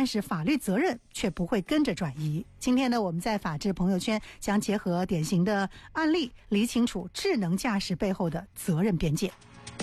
但是法律责任却不会跟着转移。今天呢，我们在法治朋友圈将结合典型的案例，理清楚智能驾驶背后的责任边界。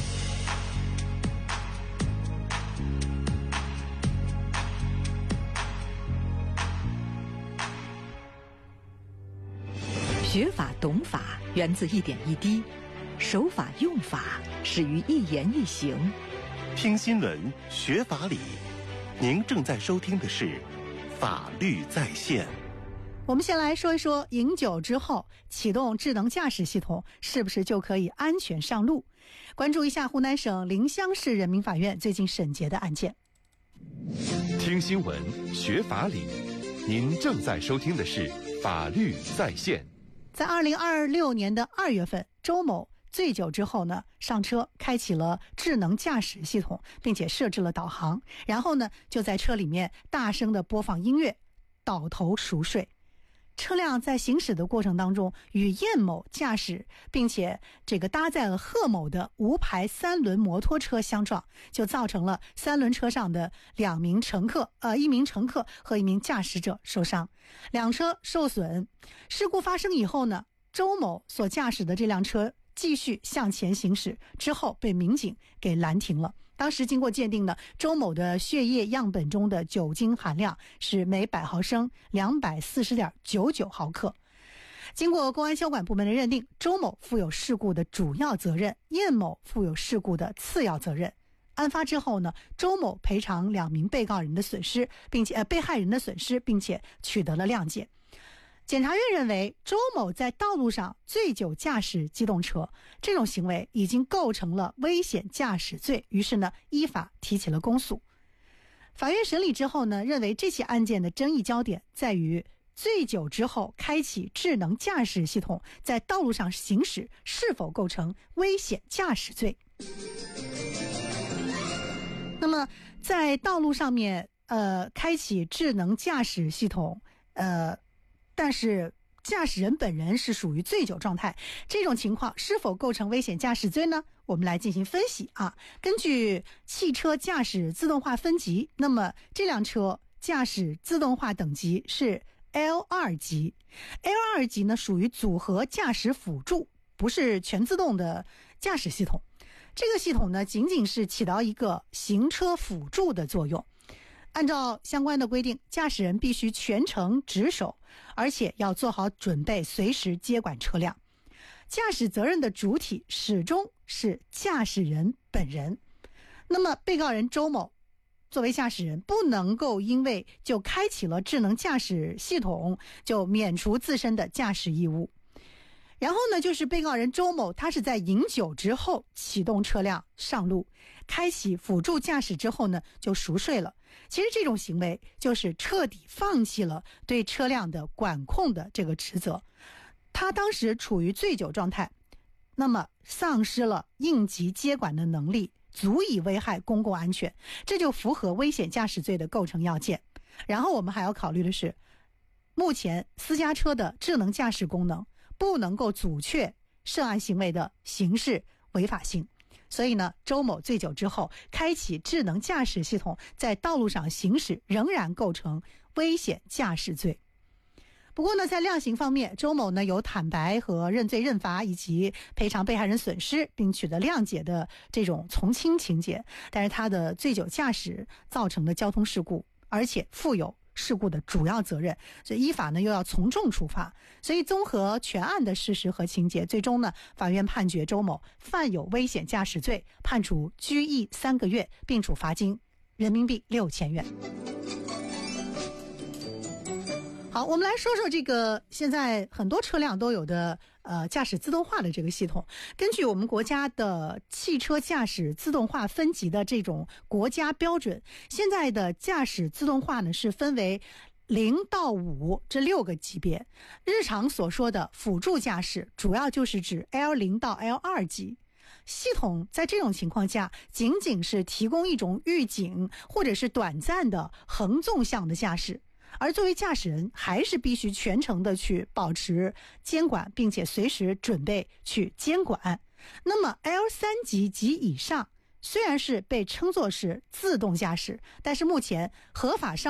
学法懂法源自一点一滴，守法用法始于一言一行。 听新闻学法理，您正在收听的是法律在线。 我们先来说一说，饮酒之后启动智能驾驶系统是不是就可以安全上路？关注一下湖南省临湘市人民法院最近审结的案件。 听新闻学法理，您正在收听的是法律在线。 在2026年的2月份，周某醉酒之后呢，上车开启了智能驾驶系统，并且设置了导航，然后呢就在车里面大声的播放音乐，倒头熟睡。车辆在行驶的过程当中与燕某驾驶并且搭载了贺某的无牌3轮摩托车相撞，就造成了3轮车上的1名乘客和1名驾驶者受伤，2车受损。事故发生以后呢，周某所驾驶的这辆车继续向前行驶，之后被民警给拦停了。当时经过鉴定呢，周某的血液样本中的酒精含量是每100毫升 240.99 毫克。经过公安交管部门的认定，周某负有事故的主要责任，燕某负有事故的次要责任。案发之后呢，周某赔偿2名被害人的损失，并且取得了谅解。检察院认为，周某在道路上醉酒驾驶机动车这种行为已经构成了危险驾驶罪，于是呢依法提起了公诉。法院审理之后呢，认为这起案件的争议焦点在于醉酒之后开启智能驾驶系统在道路上行驶是否构成危险驾驶罪。那么在道路上面开启智能驾驶系统但是驾驶人本人是属于醉酒状态，这种情况是否构成危险驾驶罪呢？我们来进行分析啊。根据汽车驾驶自动化分级，那么这辆车驾驶自动化等级是 L2 级。L2 级呢属于组合驾驶辅助，不是全自动的驾驶系统。这个系统呢仅仅是起到一个行车辅助的作用。按照相关的规定，驾驶人必须全程值守，而且要做好准备，随时接管车辆。驾驶责任的主体始终是驾驶人本人。那么被告人周某作为驾驶人，不能够因为就开启了智能驾驶系统就免除自身的驾驶义务。然后呢，就是被告人周某，他是在饮酒之后启动车辆上路，开启辅助驾驶之后呢，就熟睡了。其实这种行为就是彻底放弃了对车辆的管控的这个职责。他当时处于醉酒状态，那么丧失了应急接管的能力，足以危害公共安全，这就符合危险驾驶罪的构成要件。然后我们还要考虑的是，目前私家车的智能驾驶功能不能够阻却涉案行为的刑事违法性，所以呢，周某醉酒之后开启智能驾驶系统在道路上行驶，仍然构成危险驾驶罪。不过呢，在量刑方面，周某呢有坦白和认罪认罚，以及赔偿被害人损失并取得谅解的这种从轻情节，但是他的醉酒驾驶造成的交通事故，而且负有事故的主要责任，所以依法呢又要从重处罚。所以综合全案的事实和情节，最终呢法院判决周某犯有危险驾驶罪，判处拘役3个月，并处罚金人民币6000元。好，我们来说说这个现在很多车辆都有的驾驶自动化的这个系统。根据我们国家的汽车驾驶自动化分级的这种国家标准，现在的驾驶自动化呢是分为0到5这6个级别。日常所说的辅助驾驶主要就是指 L0 到 L2 级。系统在这种情况下仅仅是提供一种预警或者是短暂的横纵向的驾驶，而作为驾驶人还是必须全程的去保持监管，并且随时准备去监管。那么 L3 级及以上虽然是被称作是自动驾驶，但是目前合法上